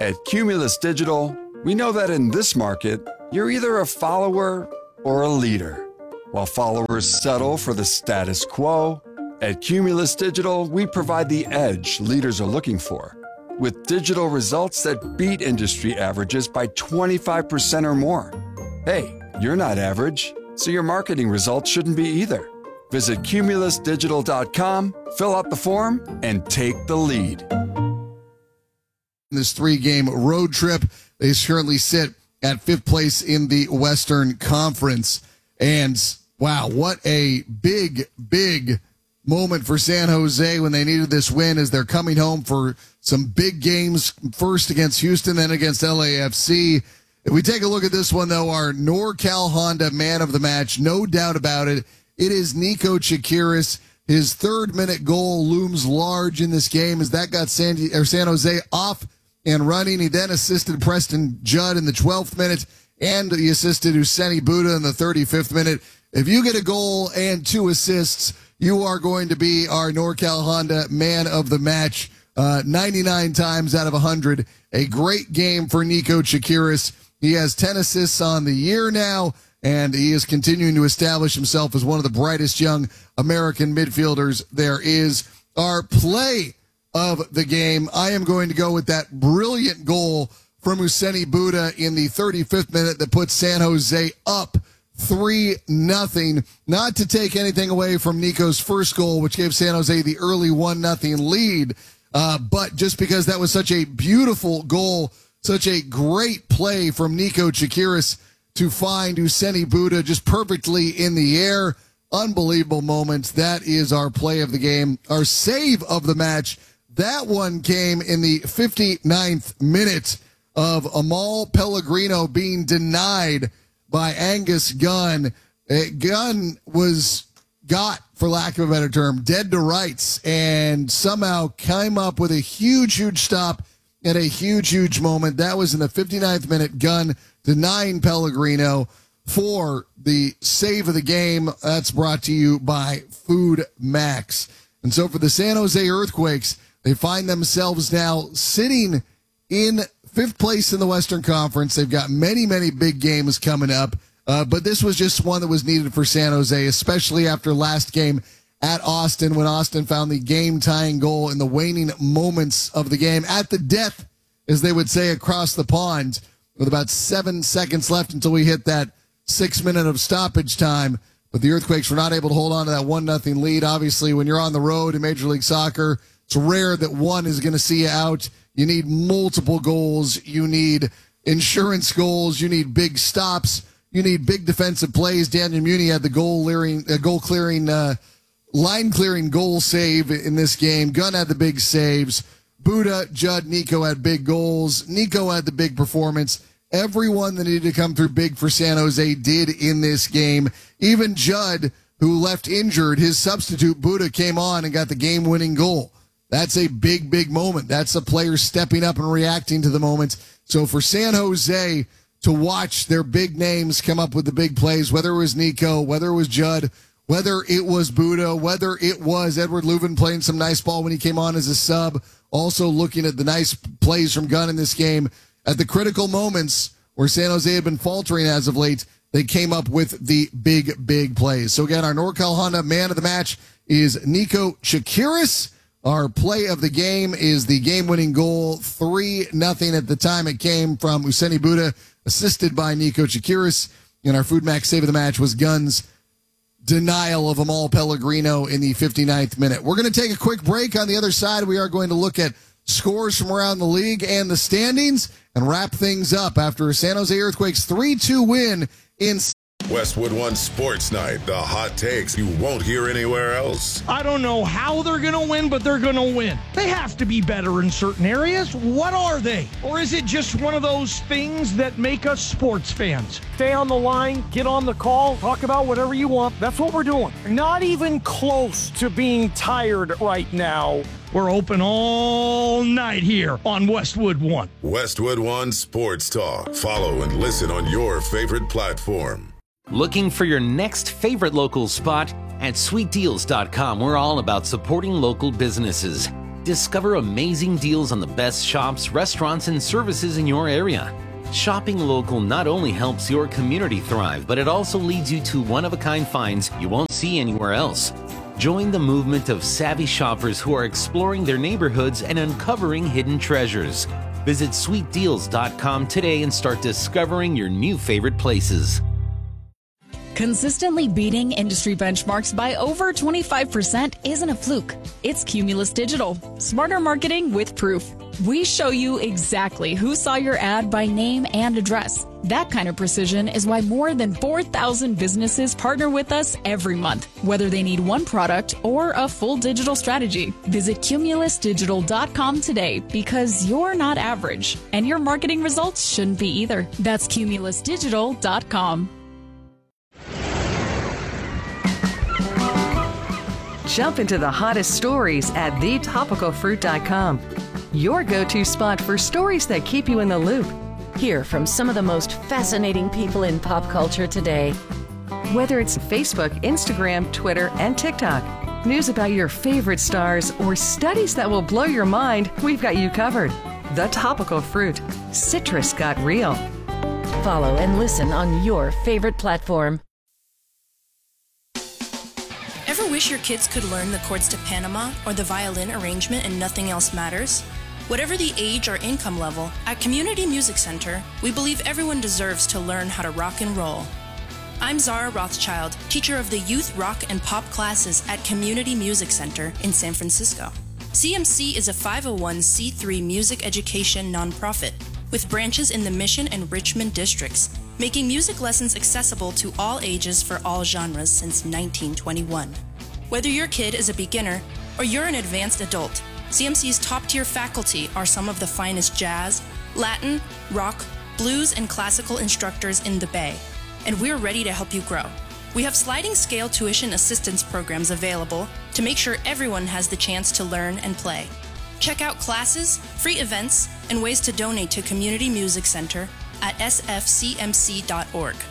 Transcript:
At Cumulus Digital, we know that in this market, you're either a follower or a leader. While followers settle for the status quo, at Cumulus Digital, we provide the edge leaders are looking for, with digital results that beat industry averages by 25% or more. Hey, you're not average, so your marketing results shouldn't be either. Visit cumulusdigital.com, fill out the form, and take the lead. This 3-game road trip, they currently sit at 5th place in the Western Conference. And wow, what a big moment for San Jose when they needed this win, as they're coming home for some big games, first against Houston, then against LAFC. If we take a look at this one, though, our NorCal Honda man of the match, no doubt about it, it is Nico Tsakiris. His 3rd-minute goal looms large in this game, as that got San Jose off and running. He then assisted Preston Judd in the 12th minute, and he assisted Ousseni Bouda in the 35th minute. If you get a goal and 2 assists, you are going to be our NorCal Honda man of the match 99 times out of 100. A great game for Nico Tsakiris. He has 10 assists on the year now, and he is continuing to establish himself as one of the brightest young American midfielders there is. Our play of the game, I am going to go with that brilliant goal from Ousseni Bouda in the 35th minute that puts San Jose up 3-0. Not to take anything away from Nico's first goal, which gave San Jose the early 1-0 lead, but just because that was such a beautiful goal, such a great play from Nico Tsakiris to find Ousseni Bouda just perfectly in the air. Unbelievable moment. That is our play of the game. Our save of the match, that one came in the 59th minute of Amal Pellegrino being denied by Angus Gunn. Gunn was got, for lack of a better term, dead to rights, and somehow came up with a huge stop at a huge moment. That was in the 59th minute. Gunn denying Pellegrino for the save of the game. That's brought to you by Food Max. And so for the San Jose Earthquakes, they find themselves now sitting in 5th place in the Western Conference. They've got many big games coming up, but this was just one that was needed for San Jose, especially after last game at Austin, when Austin found the game-tying goal in the waning moments of the game, at the death, as they would say, across the pond, with about 7 seconds left until we hit that 6 minute of stoppage time. But the Earthquakes were not able to hold on to that 1-0 lead. Obviously, when you're on the road in Major League Soccer, it's rare that one is going to see you out. You need multiple goals. You need insurance goals. You need big stops. You need big defensive plays. Daniel Muni had the line-clearing goal save in this game. Gunn had the big saves. Bouda, Judd, Nico had big goals. Nico had the big performance. Everyone that needed to come through big for San Jose did in this game. Even Judd, who left injured, his substitute, Bouda, came on and got the game-winning goal. That's a big moment. That's a player stepping up and reacting to the moment. So for San Jose to watch their big names come up with the big plays, whether it was Nico, whether it was Judd, whether it was Bouda, whether it was Edward Leuven playing some nice ball when he came on as a sub, also looking at the nice plays from Gunn in this game, at the critical moments where San Jose had been faltering as of late, they came up with the big plays. So again, our NorCal Honda man of the match is Nico Tsakiris. Our play of the game is the game-winning goal, 3-0 at the time it came from Ousseni Bouda, assisted by Nico Tsakiris. And our Food Max save of the match was Gunn's denial of Amal Pellegrino in the 59th minute. We're going to take a quick break. On the other side, we are going to look at scores from around the league and the standings and wrap things up after a San Jose Earthquakes 3-2 win in Westwood One Sports Night, the hot takes you won't hear anywhere else. I don't know how they're going to win, but they're going to win. They have to be better in certain areas. What are they? Or is it just one of those things that make us sports fans? Stay on the line, get on the call, talk about whatever you want. That's what we're doing. Not even close to being tired right now. We're open all night here on Westwood One. Westwood One Sports Talk. Follow and listen on your favorite platform. Looking for your next favorite local spot? At sweetdeals.com, we're all about supporting local businesses. Discover amazing deals on the best shops, restaurants, and services in your area. Shopping local not only helps your community thrive, but it also leads you to one-of-a-kind finds you won't see anywhere else. Join the movement of savvy shoppers who are exploring their neighborhoods and uncovering hidden treasures. Visit sweetdeals.com today and start discovering your new favorite places. Consistently beating industry benchmarks by over 25% isn't a fluke. It's Cumulus Digital. Smarter marketing with proof. We show you exactly who saw your ad by name and address. That kind of precision is why more than 4,000 businesses partner with us every month, whether they need one product or a full digital strategy. Visit cumulusdigital.com today because you're not average, and your marketing results shouldn't be either. That's cumulusdigital.com. Jump into the hottest stories at thetopicalfruit.com. Your go-to spot for stories that keep you in the loop. Hear from some of the most fascinating people in pop culture today. Whether it's Facebook, Instagram, Twitter, and TikTok, news about your favorite stars, or studies that will blow your mind, we've got you covered. The Topical Fruit. Citrus got real. Follow and listen on your favorite platform. Ever wish your kids could learn the chords to Panama or the violin arrangement and nothing else matters? Whatever the age or income level, at Community Music Center, we believe everyone deserves to learn how to rock and roll. I'm Zara Rothschild, teacher of the youth rock and pop classes at Community Music Center in San Francisco. CMC is a 501c3 music education nonprofit with branches in the Mission and Richmond districts, making music lessons accessible to all ages for all genres since 1921. Whether your kid is a beginner or you're an advanced adult, CMC's top-tier faculty are some of the finest jazz, Latin, rock, blues, and classical instructors in the Bay, and we're ready to help you grow. We have sliding scale tuition assistance programs available to make sure everyone has the chance to learn and play. Check out classes, free events, and ways to donate to Community Music Center at sfcmc.org.